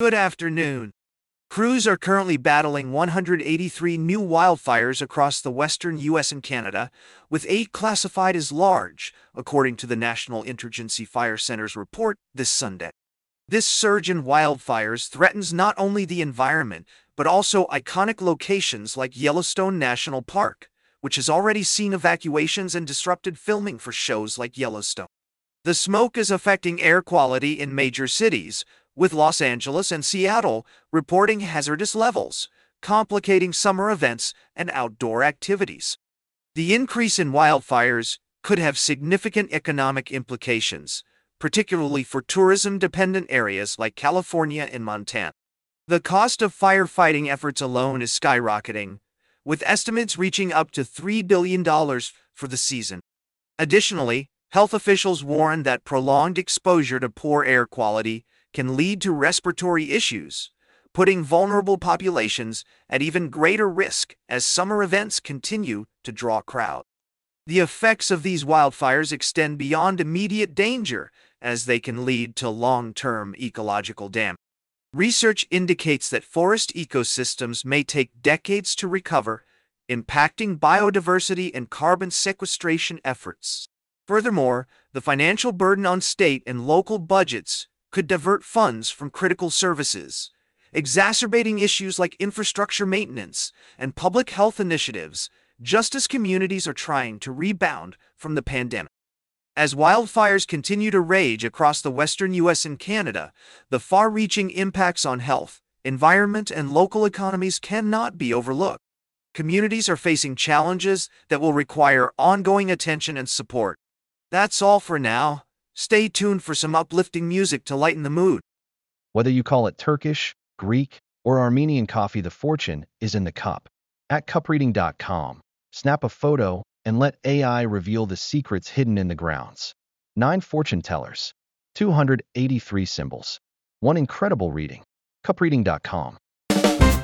Good afternoon. Crews are currently battling 183 new wildfires across the western U.S. and Canada, with 8 classified as large, according to the National Interagency Fire Center's report this Sunday. This surge in wildfires threatens not only the environment, but also iconic locations like Yellowstone National Park, which has already seen evacuations and disrupted filming for shows like Yellowstone. The smoke is affecting air quality in major cities, with Los Angeles and Seattle reporting hazardous levels, complicating summer events and outdoor activities. The increase in wildfires could have significant economic implications, particularly for tourism-dependent areas like California and Montana. The cost of firefighting efforts alone is skyrocketing, with estimates reaching up to $3 billion for the season. Additionally, health officials warn that prolonged exposure to poor air quality can lead to respiratory issues, putting vulnerable populations at even greater risk as summer events continue to draw crowds. The effects of these wildfires extend beyond immediate danger, as they can lead to long-term ecological damage. Research indicates that forest ecosystems may take decades to recover, impacting biodiversity and carbon sequestration efforts. Furthermore, the financial burden on state and local budgets could divert funds from critical services, exacerbating issues like infrastructure maintenance and public health initiatives, just as communities are trying to rebound from the pandemic. As wildfires continue to rage across the western U.S. and Canada, the far-reaching impacts on health, environment, and local economies cannot be overlooked. Communities are facing challenges that will require ongoing attention and support. That's all for now. Stay tuned for some uplifting music to lighten the mood. Whether you call it Turkish, Greek, or Armenian coffee, the fortune is in the cup. At cupreading.com, snap a photo and let AI reveal the secrets hidden in the grounds. 9 fortune tellers, 283 symbols, 1 incredible reading. Cupreading.com.